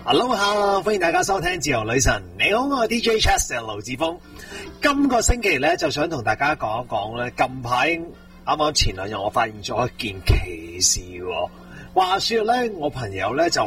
Hello， 歡迎大家收聽自由女神。你好，我係 DJ Chester 盧志峰。今個星期咧，就想同大家講一講咧，近排啱啱前兩日我發現咗一件奇事喎。話說咧，我朋友咧就